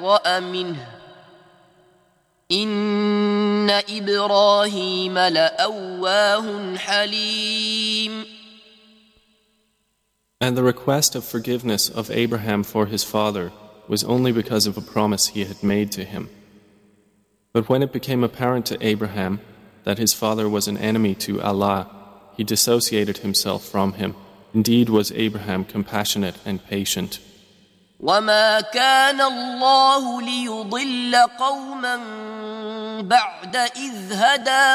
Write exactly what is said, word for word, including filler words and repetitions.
وَأَمِنْهُ إِنَّ إِبْرَاهِيمَ لَأَوَّاهٌ حَلِيمٌ. And the request of forgiveness of Abraham for his father was only because of a promise he had made to him. But when it became apparent to Abraham that his father was an enemy to Allah, he dissociated himself from him. Indeed was Abraham compassionate and patient. وَمَا كَانَ اللَّهُ لِيُضِلَّ قَوْمًا بَعْدَ إِذْ هَدَاهُمْ